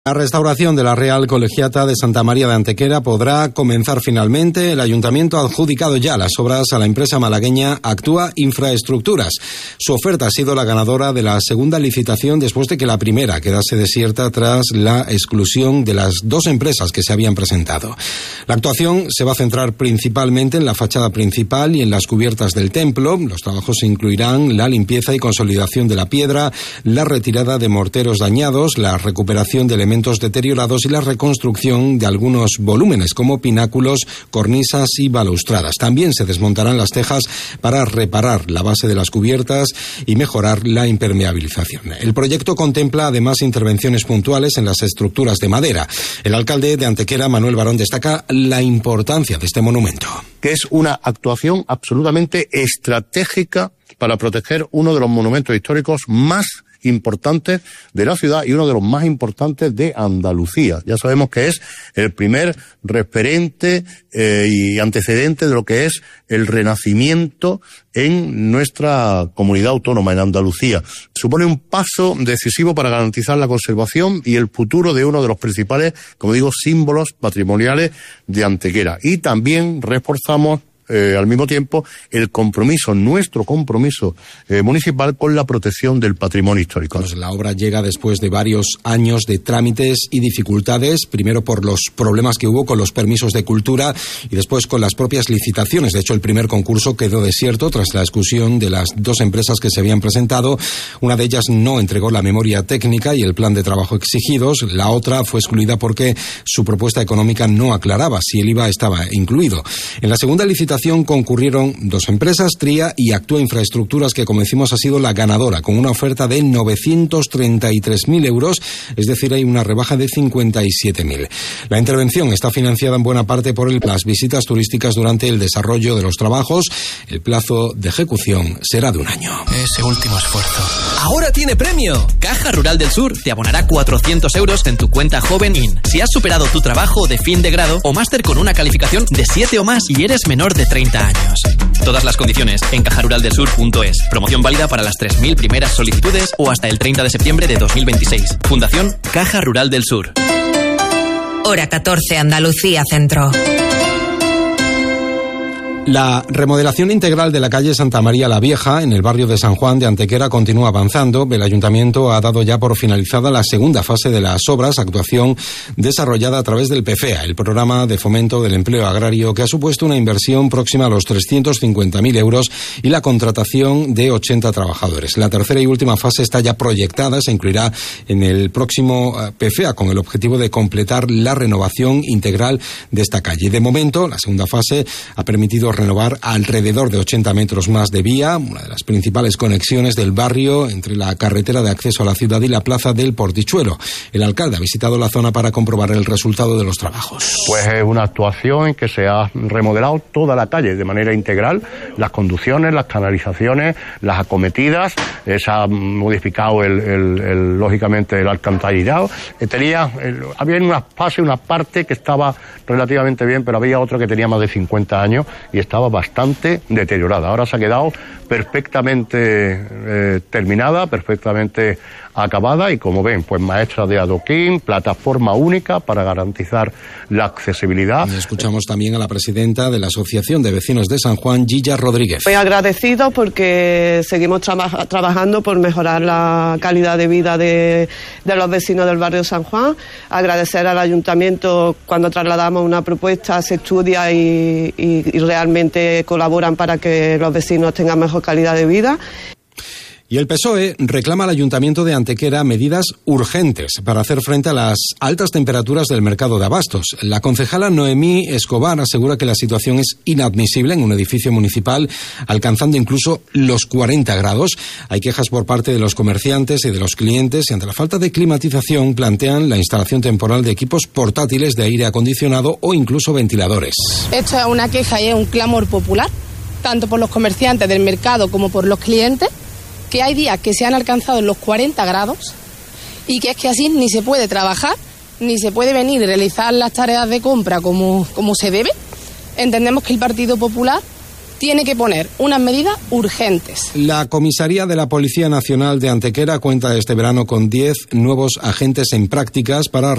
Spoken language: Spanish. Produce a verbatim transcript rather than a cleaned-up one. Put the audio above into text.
La restauración de la Real Colegiata de Santa María de Antequera podrá comenzar finalmente. El Ayuntamiento ha adjudicado ya las obras a la empresa malagueña Actúa Infraestructuras. Su oferta ha sido la ganadora de la segunda licitación después de que la primera quedase desierta tras la exclusión de las dos empresas que se habían presentado. La actuación se va a centrar principalmente en la fachada principal y en las cubiertas del templo. Los trabajos incluirán la limpieza y consolidación de la piedra, la retirada de morteros dañados, la recuperación de elementos deteriorados y la reconstrucción de algunos volúmenes como pináculos, cornisas y balaustradas. También se desmontarán las tejas para reparar la base de las cubiertas y mejorar la impermeabilización. El proyecto contempla además intervenciones puntuales en las estructuras de madera. El alcalde de Antequera, Manuel Barón, destaca la importancia de este monumento. Que es una actuación absolutamente estratégica para proteger uno de los monumentos históricos más importantes de la ciudad y uno de los más importantes de Andalucía. Ya sabemos que es el primer referente eh, y antecedente de lo que es el renacimiento en nuestra comunidad autónoma, en Andalucía. Supone un paso decisivo para garantizar la conservación y el futuro de uno de los principales, como digo, símbolos patrimoniales de Antequera. Y también reforzamos Eh, al mismo tiempo el compromiso, nuestro compromiso eh, municipal con la protección del patrimonio histórico. Pues la obra llega después de varios años de trámites y dificultades, primero por los problemas que hubo con los permisos de cultura y después con las propias licitaciones. De hecho, el primer concurso quedó desierto tras la exclusión de las dos empresas que se habían presentado. Una de ellas no entregó la memoria técnica y el plan de trabajo exigidos. La otra fue excluida porque su propuesta económica no aclaraba si el I V A estaba incluido. En la segunda licitación concurrieron dos empresas, Tria y Actúa Infraestructuras, que como decimos ha sido la ganadora, con una oferta de novecientos treinta y tres mil euros, es decir, hay una rebaja de cincuenta y siete mil. La intervención está financiada en buena parte por el, las visitas turísticas durante el desarrollo de los trabajos. El plazo de ejecución será de un año. Ese último esfuerzo. ¡Ahora tiene premio! Caja Rural del Sur te abonará cuatrocientos euros en tu cuenta Joven In. Si has superado tu trabajo de fin de grado o máster con una calificación de siete o más y eres menor de treinta años. Todas las condiciones en caja rural del sur punto es. Promoción válida para las tres mil primeras solicitudes o hasta el treinta de septiembre de dos mil veintiséis. Fundación Caja Rural del Sur. Hora catorce, Andalucía Centro. La remodelación integral de la calle Santa María la Vieja, en el barrio de San Juan de Antequera, continúa avanzando. El Ayuntamiento ha dado ya por finalizada la segunda fase de las obras, actuación desarrollada a través del P F E A, el Programa de Fomento del Empleo Agrario, que ha supuesto una inversión próxima a los trescientos cincuenta mil euros y la contratación de ochenta trabajadores. La tercera y última fase está ya proyectada, se incluirá en el próximo P F E A con el objetivo de completar la renovación integral de esta calle. De momento, la segunda fase ha permitido renovar alrededor de ochenta metros más de vía, una de las principales conexiones del barrio entre la carretera de acceso a la ciudad y la plaza del Portichuelo. El alcalde ha visitado la zona para comprobar el resultado de los trabajos. Pues es una actuación en que se ha remodelado toda la calle de manera integral, las conducciones, las canalizaciones, las acometidas, eh, se ha modificado el, el, el, lógicamente el alcantarillado. Eh, tenía, el, había una fase, una parte que estaba relativamente bien, pero había otra que tenía más de cincuenta años y estaba bastante deteriorada. Ahora se ha quedado perfectamente eh, terminada, perfectamente acabada y, como ven, pues maestra de adoquín, plataforma única para garantizar la accesibilidad. Y escuchamos también a la presidenta de la Asociación de Vecinos de San Juan, Gilla Rodríguez. Muy agradecido porque seguimos traba- trabajando por mejorar la calidad de vida de, de los vecinos del barrio San Juan. Agradecer al Ayuntamiento cuando trasladamos una propuesta, se estudia y, y, y realmente colaboran para que los vecinos tengan mejor calidad de vida. Y el P S O E reclama al Ayuntamiento de Antequera medidas urgentes para hacer frente a las altas temperaturas del mercado de abastos. La concejala Noemí Escobar asegura que la situación es inadmisible en un edificio municipal, alcanzando incluso los cuarenta grados. Hay quejas por parte de los comerciantes y de los clientes y ante la falta de climatización plantean la instalación temporal de equipos portátiles de aire acondicionado o incluso ventiladores. Esto es una queja y es un clamor popular, tanto por los comerciantes del mercado como por los clientes, que hay días que se han alcanzado los cuarenta grados y que es que así ni se puede trabajar, ni se puede venir y realizar las tareas de compra como, como se debe. Entendemos que el Partido Popular tiene que poner unas medidas urgentes. La comisaría de la Policía Nacional de Antequera cuenta este verano con diez nuevos agentes en prácticas para